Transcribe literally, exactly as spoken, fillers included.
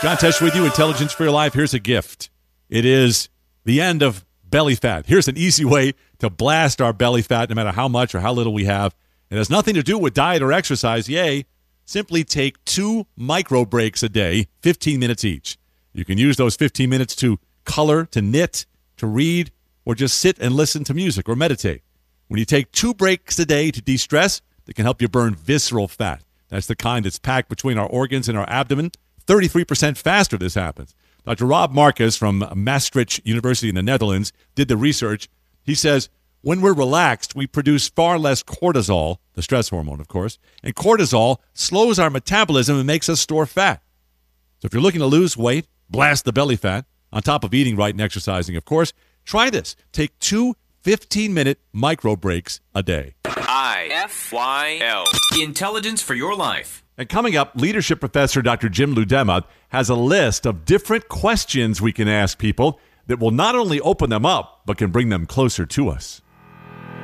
John Tesh with you, Intelligence for Your Life. Here's a gift. It is the end of belly fat. Here's an easy way to blast our belly fat, no matter how much or how little we have. It has nothing to do with diet or exercise. Yay. Simply take two micro breaks a day, fifteen minutes each. You can use those fifteen minutes to color, to knit, to read, or just sit and listen to music or meditate. When you take two breaks a day to de-stress, they can help you burn visceral fat. That's the kind that's packed between our organs and our abdomen. thirty-three percent faster this happens. Doctor Rob Marcus from Maastricht University in the Netherlands did the research. He says, when we're relaxed, we produce far less cortisol, the stress hormone, of course, and cortisol slows our metabolism and makes us store fat. So if you're looking to lose weight, blast the belly fat, on top of eating right and exercising, of course, try this. Take two fifteen-minute micro breaks a day. I F Y L. Intelligence for Your Life. And coming up, leadership professor Doctor Jim Ludema has a list of different questions we can ask people that will not only open them up, but can bring them closer to us.